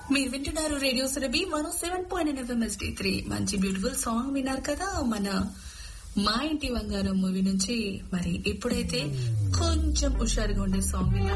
మీరు వింటున్నారు radio Surabhi 107.9 FM HD3. మంచి బ్యూటిఫుల్ సాంగ్ విన్నారు కదా మన మా ఇంటి బంగారం మూవీ నుంచి. మరి ఇప్పుడైతే కొంచెం హుషారుగా ఉండే సాంగ్ విన్నారు.